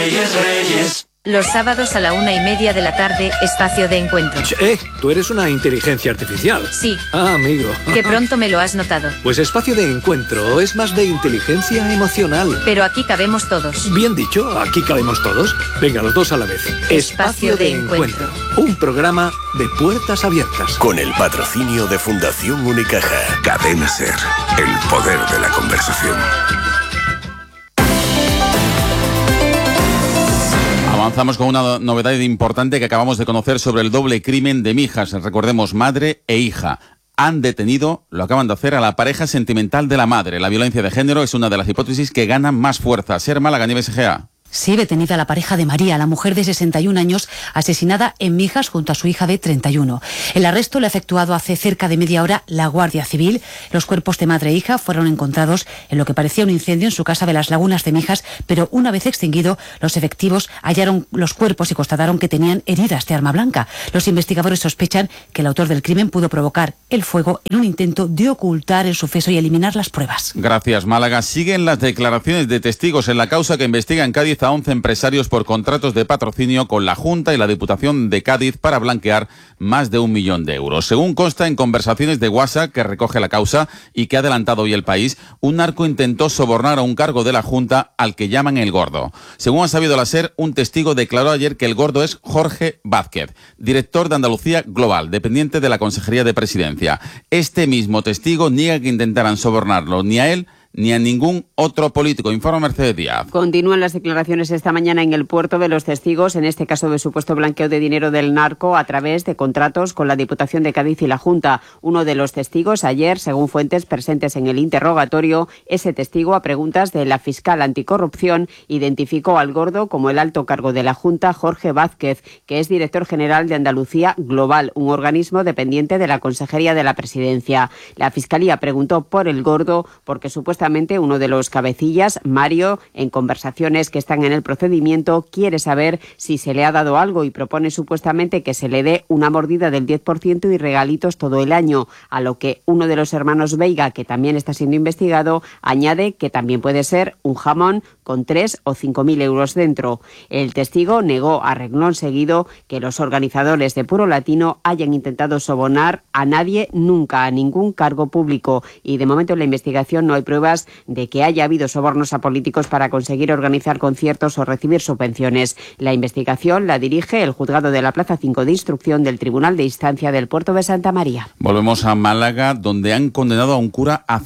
Reyes, Reyes. Los sábados a la 1:30 de la tarde, espacio de encuentro. Tú eres una inteligencia artificial. Sí. Ah, amigo. Que pronto me lo has notado. Pues espacio de encuentro es más de inteligencia emocional. Pero aquí cabemos todos. Bien dicho, aquí cabemos todos. Venga, los dos a la vez. Espacio de encuentro. Un programa de puertas abiertas. Con el patrocinio de Fundación Unicaja. Cadena Ser. El poder de la conversación. Avanzamos con una novedad importante que acabamos de conocer sobre el doble crimen de Mijas. Recordemos, madre e hija. Han detenido, lo acaban de hacer, a la pareja sentimental de la madre. La violencia de género es una de las hipótesis que ganan más fuerza. Ser Málaga, Nieves Egea. Sí, detenida la pareja de María, la mujer de 61 años, asesinada en Mijas junto a su hija de 31. El arresto lo ha efectuado hace cerca de media hora la Guardia Civil. Los cuerpos de madre e hija fueron encontrados en lo que parecía un incendio en su casa de las Lagunas de Mijas, pero una vez extinguido, los efectivos hallaron los cuerpos y constataron que tenían heridas de arma blanca. Los investigadores sospechan que el autor del crimen pudo provocar el fuego en un intento de ocultar el suceso y eliminar las pruebas. Gracias, Málaga. Siguen las declaraciones de testigos en la causa que investiga en Cádiz a 11 empresarios por contratos de patrocinio con la Junta y la Diputación de Cádiz para blanquear más de 1 millón de euros. Según consta en conversaciones de WhatsApp que recoge la causa y que ha adelantado hoy El País, un narco intentó sobornar a un cargo de la Junta al que llaman el Gordo. Según ha sabido la SER, un testigo declaró ayer que el Gordo es Jorge Vázquez, director de Andalucía Global, dependiente de la Consejería de Presidencia. Este mismo testigo niega que intentaran sobornarlo ni a él ni a ningún otro político. Informa Mercedes Díaz. Continúan las declaraciones esta mañana en el puerto de los testigos, en este caso de supuesto blanqueo de dinero del narco a través de contratos con la Diputación de Cádiz y la Junta. Uno de los testigos ayer, según fuentes presentes en el interrogatorio, ese testigo, a preguntas de la fiscal anticorrupción, identificó al Gordo como el alto cargo de la Junta, Jorge Vázquez, que es director general de Andalucía Global, un organismo dependiente de la Consejería de la Presidencia. La Fiscalía preguntó por el Gordo porque supuestamente uno de los cabecillas, Mario, en conversaciones que están en el procedimiento, quiere saber si se le ha dado algo y propone supuestamente que se le dé una mordida del 10% y regalitos todo el año, a lo que uno de los hermanos Veiga, que también está siendo investigado, añade que también puede ser un jamón con 3 o 5.000 euros dentro. El testigo negó a renglón seguido que los organizadores de Puro Latino hayan intentado sobornar a nadie nunca, a ningún cargo público, y de momento en la investigación no hay pruebas de que haya habido sobornos a políticos para conseguir organizar conciertos o recibir subvenciones. La investigación la dirige el juzgado de la Plaza 5 de Instrucción del Tribunal de Instancia del Puerto de Santa María. Volvemos a Málaga, donde han condenado a un cura a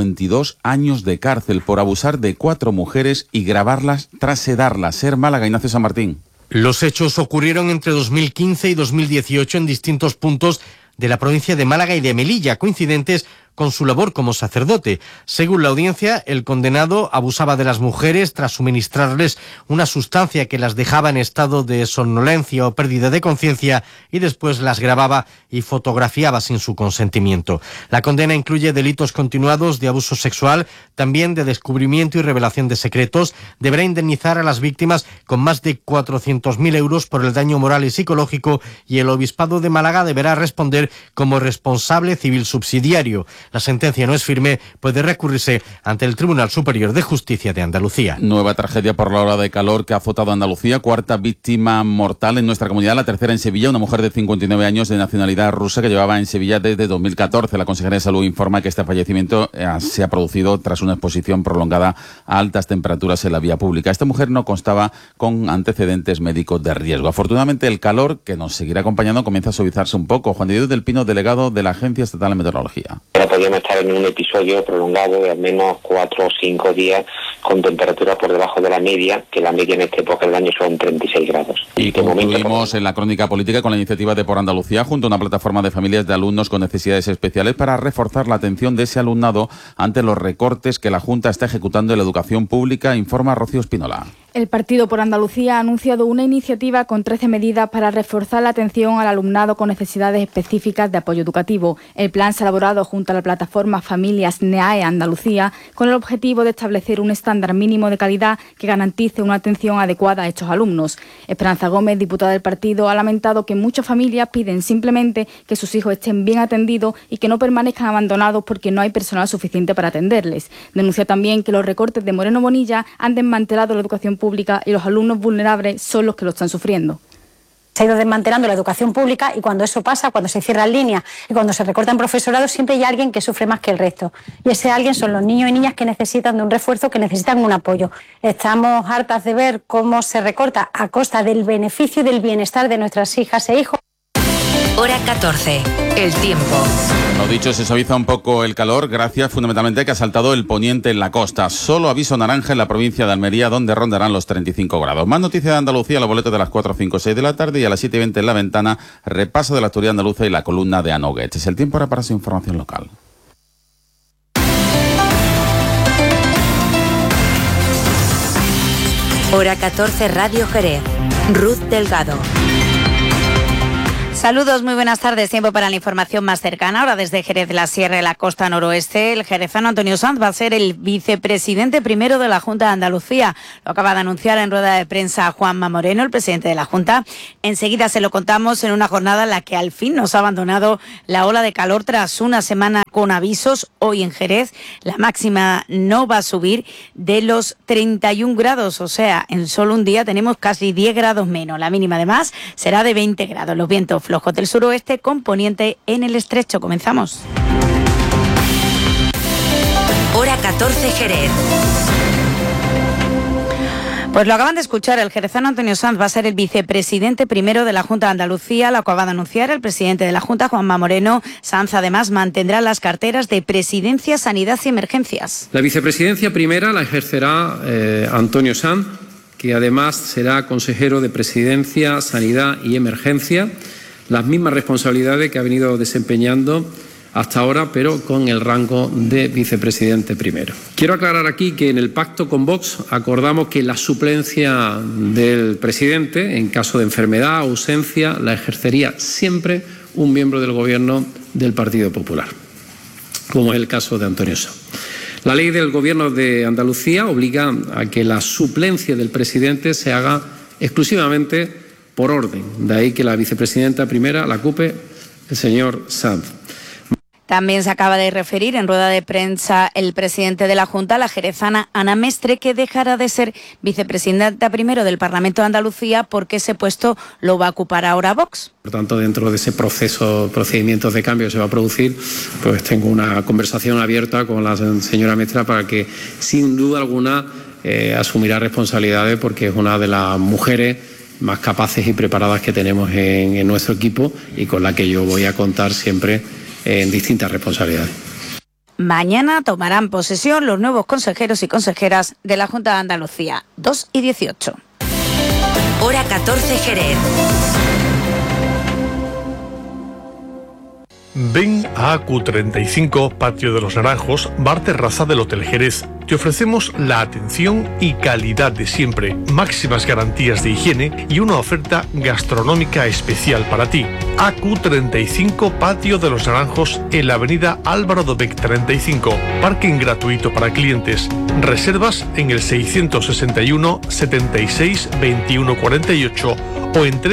52 años de cárcel por abusar de 4 mujeres y grabarlas tras sedarlas. Ser Málaga, Ignacio San Martín. Los hechos ocurrieron entre 2015 y 2018 en distintos puntos de la provincia de Málaga y de Melilla, coincidentes con su labor como sacerdote. Según la audiencia, el condenado abusaba de las mujeres tras suministrarles una sustancia que las dejaba en estado de somnolencia o pérdida de conciencia y después las grababa y fotografiaba sin su consentimiento. La condena incluye delitos continuados de abuso sexual, también de descubrimiento y revelación de secretos. Deberá indemnizar a las víctimas con más de 400.000 euros por el daño moral y psicológico, y el Obispado de Málaga deberá responder como responsable civil subsidiario. La sentencia no es firme, puede recurrirse ante el Tribunal Superior de Justicia de Andalucía. Nueva tragedia por la ola de calor que ha azotado a Andalucía, 4ª víctima mortal en nuestra comunidad, la 3ª en Sevilla, una mujer de 59 años de nacionalidad rusa que llevaba en Sevilla desde 2014. La Consejería de Salud informa que este fallecimiento se ha producido tras una exposición prolongada a altas temperaturas en la vía pública. Esta mujer no constaba con antecedentes médicos de riesgo. Afortunadamente, el calor, que nos seguirá acompañando, comienza a suavizarse un poco. Juan de Dios del Pino, delegado de la Agencia Estatal de Meteorología. Podríamos estar en un episodio prolongado de al menos 4 o 5 días con temperaturas por debajo de la media, que la media en esta época del año son 36 grados. Y concluimos en la crónica política con la iniciativa de Por Andalucía, junto a una plataforma de familias de alumnos con necesidades especiales, para reforzar la atención de ese alumnado ante los recortes que la Junta está ejecutando en la educación pública, informa Rocío Espinola. El Partido por Andalucía ha anunciado una iniciativa con 13 medidas para reforzar la atención al alumnado con necesidades específicas de apoyo educativo. El plan se ha elaborado junto a la plataforma Familias NEAE Andalucía con el objetivo de establecer un estándar mínimo de calidad que garantice una atención adecuada a estos alumnos. Esperanza Gómez, diputada del partido, ha lamentado que muchas familias piden simplemente que sus hijos estén bien atendidos y que no permanezcan abandonados porque no hay personal suficiente para atenderles. Denuncia también que los recortes de Moreno Bonilla han desmantelado la educación pública y los alumnos vulnerables son los que lo están sufriendo. Se ha ido desmantelando la educación pública y cuando eso pasa, cuando se cierran líneas y cuando se recortan profesorados, siempre hay alguien que sufre más que el resto. Y ese alguien son los niños y niñas que necesitan de un refuerzo, que necesitan un apoyo. Estamos hartas de ver cómo se recorta a costa del beneficio y del bienestar de nuestras hijas e hijos. Hora 14. El tiempo. Lo dicho, se suaviza un poco el calor, gracias fundamentalmente a que ha saltado el poniente en la costa. Solo aviso naranja en la provincia de Almería, donde rondarán los 35 grados. Más noticias de Andalucía, los boletos de las 4, 5, 6 de la tarde y a las 7:20 en La Ventana, repaso de la actualidad andaluza y la columna de Anoguet. Es el tiempo ahora para su información local. Hora 14, Radio Jerez. Ruth Delgado. Saludos, muy buenas tardes. Tiempo para la información más cercana. Ahora desde Jerez, la Sierra y la Costa Noroeste, el jerezano Antonio Sanz va a ser el vicepresidente primero de la Junta de Andalucía. Lo acaba de anunciar en rueda de prensa Juanma Moreno, el presidente de la Junta. Enseguida se lo contamos en una jornada en la que al fin nos ha abandonado la ola de calor tras una semana con avisos. Hoy en Jerez la máxima no va a subir de los 31 grados, o sea, en solo un día tenemos casi 10 grados menos. La mínima además será de 20 grados. Los vientos flojos del suroeste con poniente en el estrecho. Comenzamos. Hora 14, Jerez. Pues lo acaban de escuchar, el jerezano Antonio Sanz va a ser el vicepresidente primero de la Junta de Andalucía, lo acaba de anunciar el presidente de la Junta, Juanma Moreno. Sanz además mantendrá las carteras de Presidencia, Sanidad y Emergencias. La vicepresidencia primera la ejercerá Antonio Sanz, que además será consejero de Presidencia, Sanidad y Emergencia, las mismas responsabilidades que ha venido desempeñando hasta ahora, pero con el rango de vicepresidente primero. Quiero aclarar aquí que en el pacto con Vox acordamos que la suplencia del presidente, en caso de enfermedad o ausencia, la ejercería siempre un miembro del Gobierno del Partido Popular, como es el caso de Antonio Sanz. La ley del Gobierno de Andalucía obliga a que la suplencia del presidente se haga exclusivamente por orden. De ahí que la vicepresidenta primera la ocupe el señor Sanz. También se acaba de referir en rueda de prensa el presidente de la Junta, la jerezana Ana Mestre, que dejará de ser vicepresidenta primero del Parlamento de Andalucía porque ese puesto lo va a ocupar ahora Vox. Por tanto, dentro de ese procedimientos de cambio que se va a producir, pues tengo una conversación abierta con la señora Mestre para que, sin duda alguna, asumirá responsabilidades porque es una de las mujeres más capaces y preparadas que tenemos en nuestro equipo y con la que yo voy a contar siempre en distintas responsabilidades. Mañana tomarán posesión los nuevos consejeros y consejeras de la Junta de Andalucía, 2 y 18. Hora 14, Jerez. Ven a AQ35, Patio de los Naranjos, bar terraza del Hotel Jerez. Te ofrecemos la atención y calidad de siempre, máximas garantías de higiene y una oferta gastronómica especial para ti. AQ35, Patio de los Naranjos, en la avenida Álvaro Dobech 35. Parking gratuito para clientes. Reservas en el 661 76 21 48 o en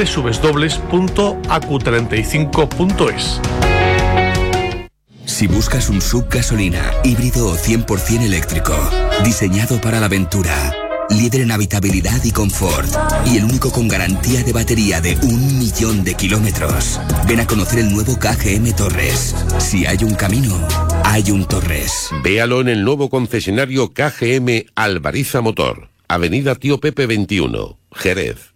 www.aq35.es. Si buscas un SUV gasolina, híbrido o 100% eléctrico, diseñado para la aventura, líder en habitabilidad y confort, y el único con garantía de batería de 1 millón de kilómetros, ven a conocer el nuevo KGM Torres. Si hay un camino, hay un Torres. Véalo en el nuevo concesionario KGM Alvariza Motor, Avenida Tío Pepe 21, Jerez.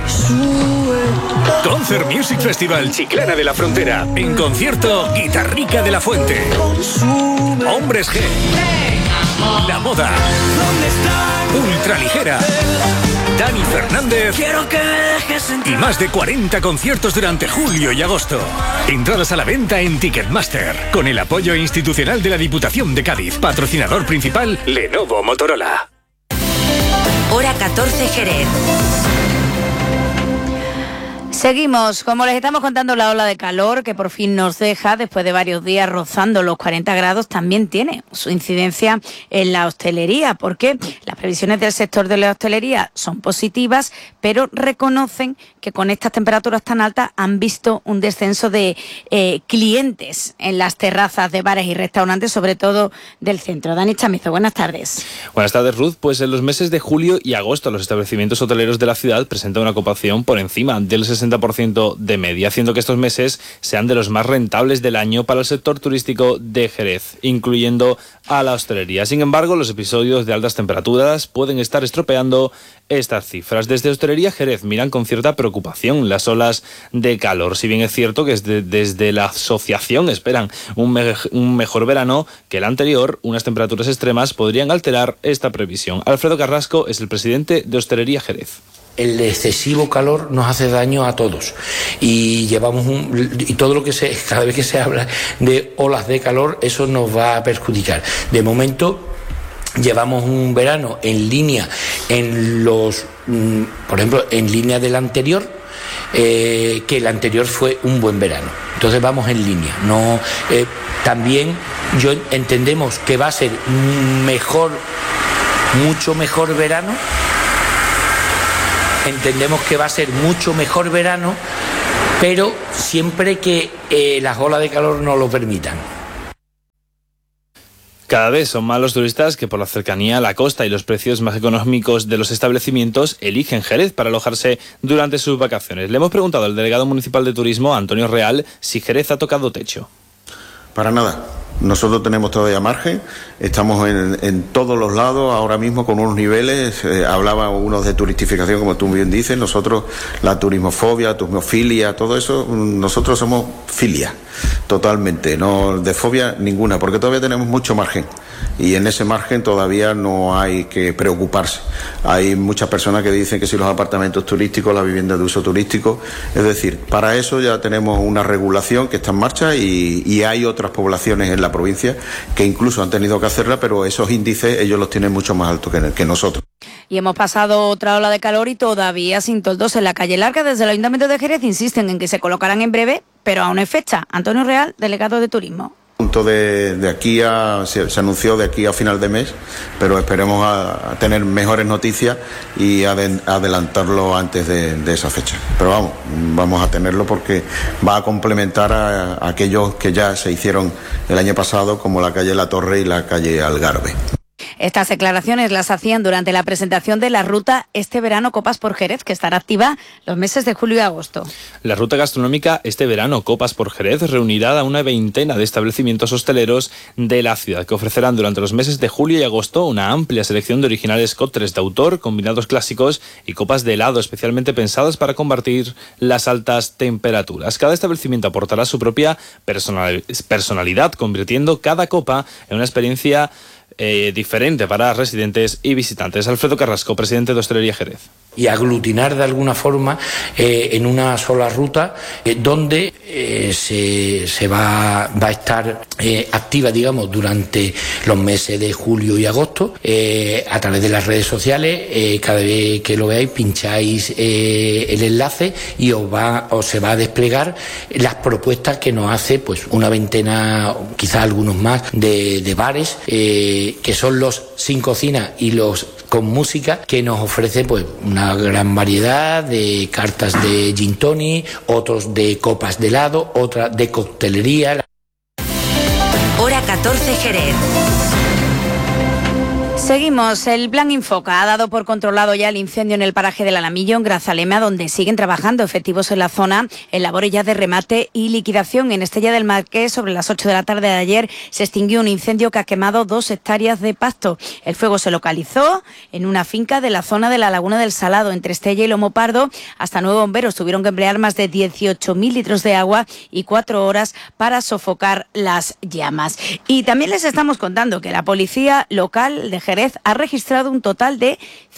Concert Music Festival Chiclana de la Frontera. En concierto, Guitarrica de la Fuente, Hombres G, La Moda, Ultraligera, Dani Fernández y más de 40 conciertos durante julio y agosto. Entradas a la venta en Ticketmaster, con el apoyo institucional de la Diputación de Cádiz. Patrocinador principal, Lenovo Hora 14, Jerez. Seguimos, como les estamos contando, la ola de calor que por fin nos deja después de varios días rozando los 40 grados también tiene su incidencia en la hostelería, porque las previsiones del sector de la hostelería son positivas, pero reconocen que con estas temperaturas tan altas han visto un descenso de clientes en las terrazas de bares y restaurantes, sobre todo del centro. Dani Chamizo, buenas tardes. Buenas tardes, Ruth. Pues en los meses de julio y agosto los establecimientos hoteleros de la ciudad presentan una ocupación por encima del 60% de media, haciendo que estos meses sean de los más rentables del año para el sector turístico de Jerez, incluyendo a la hostelería. Sin embargo, los episodios de altas temperaturas pueden estar estropeando estas cifras. Desde Hostelería Jerez miran con cierta preocupación las olas de calor, si bien es cierto que desde la asociación esperan un mejor verano que el anterior. Unas temperaturas extremas podrían alterar esta previsión. Alfredo Carrasco es el presidente de Hostelería Jerez. El excesivo calor nos hace daño a todos y todo lo que cada vez que se habla de olas de calor, eso nos va a perjudicar. De momento llevamos un verano en línea por ejemplo, en línea del anterior, que el anterior fue un buen verano. Entonces vamos en línea. También entendemos que va a ser mucho mejor verano. Entendemos que va a ser mucho mejor verano, pero siempre que las olas de calor nos lo permitan. Cada vez son más los turistas que por la cercanía a la costa y los precios más económicos de los establecimientos eligen Jerez para alojarse durante sus vacaciones. Le hemos preguntado al delegado municipal de turismo, Antonio Real, si Jerez ha tocado techo. Para nada. Nosotros tenemos todavía margen, estamos en todos los lados ahora mismo con unos niveles, hablaba unos de turistificación, como tú bien dices, nosotros la turismofobia, turismofilia, todo eso, nosotros somos filia, totalmente, no de fobia ninguna, porque todavía tenemos mucho margen y en ese margen todavía no hay que preocuparse. Hay muchas personas que dicen que si los apartamentos turísticos, las viviendas de uso turístico, es decir, para eso ya tenemos una regulación que está en marcha y hay otras poblaciones en la provincia que incluso han tenido que hacerla, pero esos índices ellos los tienen mucho más altos que nosotros. Y hemos pasado otra ola de calor y todavía sin toldos en la calle Larga. Desde el Ayuntamiento de Jerez insisten en que se colocarán en breve, pero aún es fecha. Antonio Real, delegado de Turismo. Se anunció de aquí a final de mes, pero esperemos a tener mejores noticias y adelantarlo antes de esa fecha. Pero vamos a tenerlo porque va a complementar a aquellos que ya se hicieron el año pasado, como la calle La Torre y la calle Algarve. Estas declaraciones las hacían durante la presentación de la ruta Este Verano Copas por Jerez, que estará activa los meses de julio y agosto. La ruta gastronómica Este Verano Copas por Jerez reunirá a una veintena de establecimientos hosteleros de la ciudad, que ofrecerán durante los meses de julio y agosto una amplia selección de originales cócteles de autor, combinados clásicos y copas de helado especialmente pensadas para combatir las altas temperaturas. Cada establecimiento aportará su propia personalidad, convirtiendo cada copa en una experiencia diferente para residentes y visitantes. Alfredo Carrasco, presidente de Hostelería Jerez. Y aglutinar de alguna forma en una sola ruta donde se va a estar activa, digamos, durante los meses de julio y agosto a través de las redes sociales. Cada vez que lo veáis pincháis el enlace y se va a desplegar las propuestas que nos hace pues una veintena, quizás algunos más, de bares que son los sin cocina y los con música, que nos ofrece pues una gran variedad de cartas de gin tonic, otros de copas de helado, otras de coctelería. Hora 14 Jerez. Seguimos. El Plan Infoca ha dado por controlado ya el incendio en el paraje del Alamillo, en Grazalema, donde siguen trabajando efectivos en la zona en labores ya de remate y liquidación. En Estella del Marqués, sobre las 8 de la tarde de ayer, se extinguió un incendio que ha quemado 2 hectáreas de pasto. El fuego se localizó en una finca de la zona de la Laguna del Salado, entre Estella y Lomo Pardo. Hasta 9 bomberos tuvieron que emplear más de 18.000 litros de agua y 4 horas para sofocar las llamas. Y también les estamos contando que la policía local de Jerez Jerez ha registrado un total de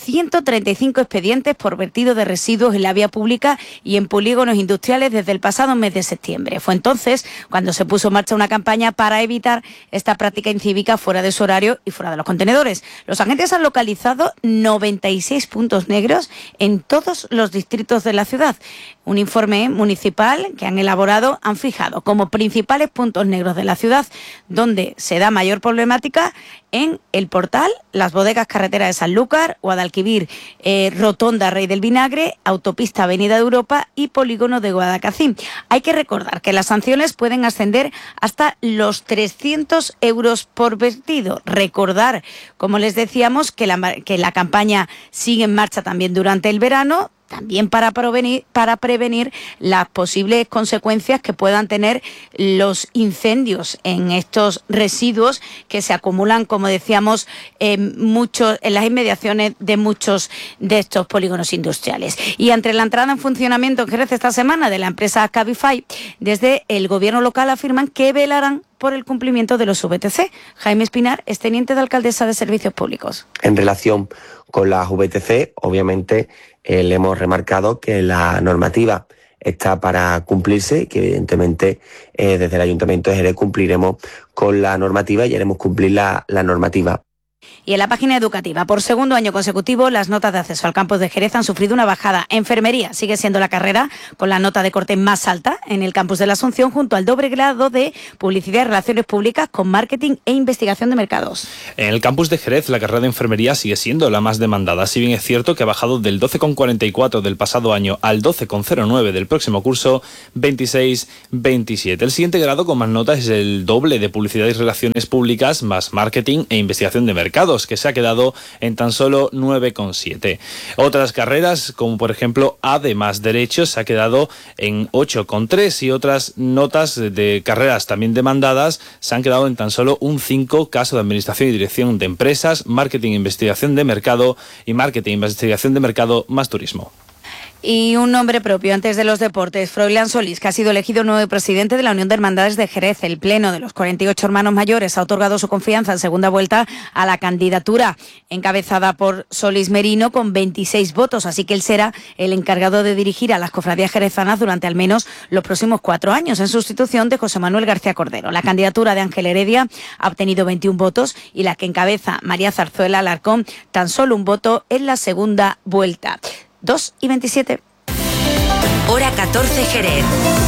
135 expedientes por vertido de residuos en la vía pública y en polígonos industriales desde el pasado mes de septiembre. Fue entonces cuando se puso en marcha una campaña para evitar esta práctica incívica fuera de su horario y fuera de los contenedores. Los agentes han localizado 96 puntos negros en todos los distritos de la ciudad. Un informe municipal que han elaborado han fijado como principales puntos negros de la ciudad donde se da mayor problemática en El Portal, las bodegas carretera de Sanlúcar, Guadalquivir, Rotonda Rey del Vinagre, Autopista Avenida de Europa y Polígono de Guadalcacín. Hay que recordar que las sanciones pueden ascender hasta los 300 euros por vertido. Recordar, como les decíamos, que la campaña sigue en marcha también durante el verano, también para prevenir las posibles consecuencias que puedan tener los incendios en estos residuos que se acumulan, como decíamos, en las inmediaciones de muchos de estos polígonos industriales. Y ante la entrada en funcionamiento en Jerez esta semana de la empresa Cabify, desde el gobierno local afirman que velarán por el cumplimiento de los VTC. Jaime Espinar es teniente de alcaldesa de Servicios Públicos. En relación con las VTC, obviamente le hemos remarcado que la normativa está para cumplirse y que evidentemente desde el Ayuntamiento de Jerez cumpliremos con la normativa y haremos cumplir la normativa. Y en la página educativa, por segundo año consecutivo, las notas de acceso al campus de Jerez han sufrido una bajada. Enfermería sigue siendo la carrera con la nota de corte más alta en el campus de la Asunción, junto al doble grado de Publicidad y Relaciones Públicas con Marketing e Investigación de Mercados. En el campus de Jerez, la carrera de enfermería sigue siendo la más demandada, si bien es cierto que ha bajado del 12,44 del pasado año al 12,09 del próximo curso 26-27. El siguiente grado con más notas es el doble de Publicidad y Relaciones Públicas más Marketing e Investigación de Mercados, que se ha quedado en tan solo 9,7. Otras carreras, como por ejemplo además Derecho, se ha quedado en 8,3 y otras notas de carreras también demandadas se han quedado en tan solo un 5, caso de Administración y Dirección de Empresas, Marketing e Investigación de Mercado y Marketing e Investigación de Mercado más Turismo. Y un nombre propio antes de los deportes, Froilán Solís, que ha sido elegido nuevo presidente de la Unión de Hermandades de Jerez. El Pleno de los 48 hermanos mayores ha otorgado su confianza en segunda vuelta a la candidatura encabezada por Solís Merino con 26 votos, así que él será el encargado de dirigir a las cofradías jerezanas durante al menos los próximos 4 años, en sustitución de José Manuel García Cordero. La candidatura de Ángel Heredia ha obtenido 21 votos y la que encabeza María Zarzuela Alarcón tan solo un voto en la segunda vuelta. 2:27. Hora 14 Jerez.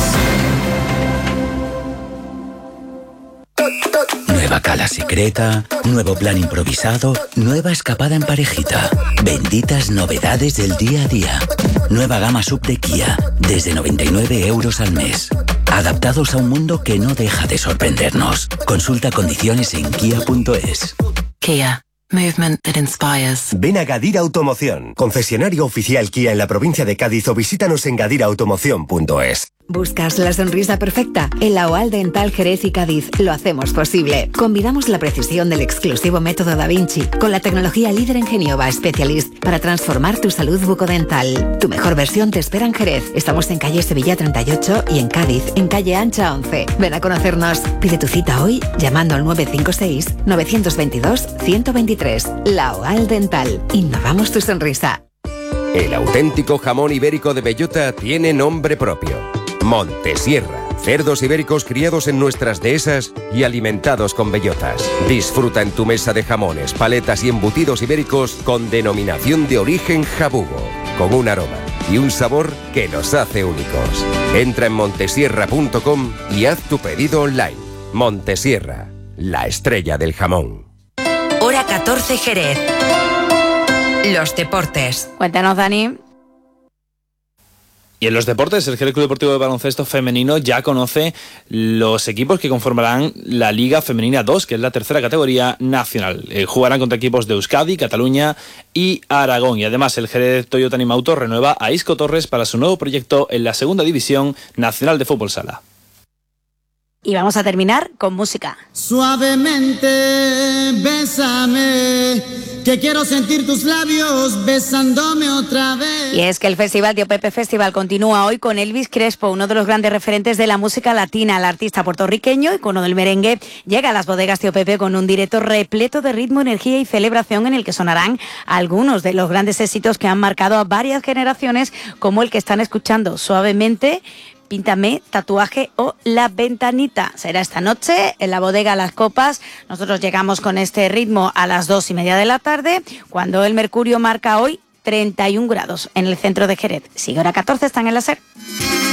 Nueva cala secreta, nuevo plan improvisado, nueva escapada en parejita. Benditas novedades del día a día. Nueva gama sub de Kia, desde 99 euros al mes. Adaptados a un mundo que no deja de sorprendernos. Consulta condiciones en kia.es. Kia. Movement that inspires. Ven a Gadira Automoción, concesionario oficial Kia en la provincia de Cádiz, o visítanos en gadiraautomoción.es. ¿Buscas la sonrisa perfecta? En la OAL Dental Jerez y Cádiz lo hacemos posible. Combinamos la precisión del exclusivo método Da Vinci con la tecnología líder en Genioba Specialist para transformar tu salud bucodental. Tu mejor versión te espera en Jerez. Estamos en calle Sevilla 38 y en Cádiz, en calle Ancha 11. Ven a conocernos. Pide tu cita hoy llamando al 956-922-123. La OAL Dental. Innovamos tu sonrisa. El auténtico jamón ibérico de bellota tiene nombre propio. Montesierra. Cerdos ibéricos criados en nuestras dehesas y alimentados con bellotas. Disfruta en tu mesa de jamones, paletas y embutidos ibéricos con denominación de origen jabugo, con un aroma y un sabor que los hace únicos. Entra en montesierra.com y haz tu pedido online. Montesierra, la estrella del jamón. Hora 14 Jerez. Los deportes. Cuéntanos, Dani. Y en los deportes, el Jerez Club Deportivo de Baloncesto Femenino ya conoce los equipos que conformarán la Liga Femenina 2, que es la tercera categoría nacional. Jugarán contra equipos de Euskadi, Cataluña y Aragón. Y además el Jerez Toyota Animauto renueva a Isco Torres para su nuevo proyecto en la segunda división nacional de fútbol sala. Y vamos a terminar con música. Suavemente, bésame, que quiero sentir tus labios besándome otra vez. Y es que el Festival Tío Pepe Festival continúa hoy con Elvis Crespo, uno de los grandes referentes de la música latina. El artista puertorriqueño, icono del merengue, llega a las bodegas Tío Pepe con un directo repleto de ritmo, energía y celebración en el que sonarán algunos de los grandes éxitos que han marcado a varias generaciones, como el que están escuchando, Suavemente, Píntame, Tatuaje o La Ventanita. Será esta noche en la bodega Las Copas. Nosotros llegamos con este ritmo a las 2:30 de la tarde, cuando el mercurio marca hoy 31 grados en el centro de Jerez. Sigue hora 14, están en la SER.